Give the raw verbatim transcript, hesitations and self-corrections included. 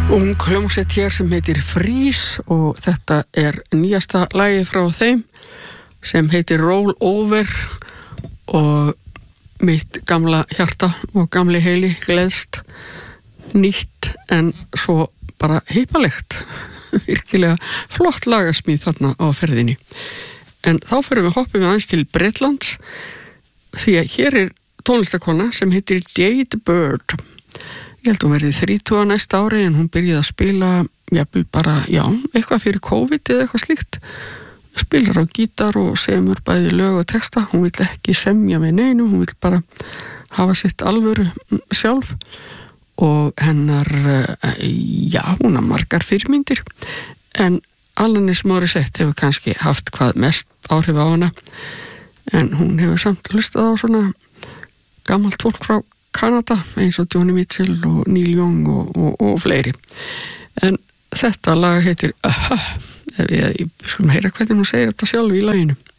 Ung hljómsveit hér sem heitir Freeze og þetta er nýjasta lagi frá þeim sem heitir Roll Over og mitt gamla hjarta og gamli heili gleðst nýtt en svo bara heipalegt virkilega flott lagasmíð þarna á ferðinni. En þá fyrir við hoppum við aðeins til Bretlands því að hér er tónlistakona sem heitir Jade Bird. Ég held hún verið þrítuga næsta ári en hún byrjaði að spila jafnvel bara, já, eitthvað fyrir COVID eða eitthvað slíkt. Spilar á gítar og semur bæði lög og texta. Hún vill ekki semja með neinu, hún vill bara hafa sitt alvöru sjálf og hennar, já, hún har margar fyrirmyndir en Alanis Morissette hefur kannski haft hvað mest áhrif á hana en hún hefur samt hlustað á svona gamalt fólk frá Kanada eins og Joni Mitchell og Neil Young og, og, og fleiri. En þetta lag heitir Aha, ef ég, ég skulum heyra hvernig hún segir þetta sjálf í laginu.